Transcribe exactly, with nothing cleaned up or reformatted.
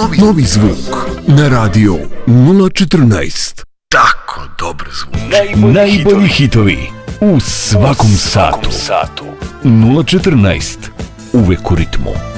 Novi, novi zvuk na radio nula četrnaest. Tako dobro zvuči. Najbolji, Najbolji hitovi u svakom, svakom satu. satu. nula četrnaest. Uvek u ritmu.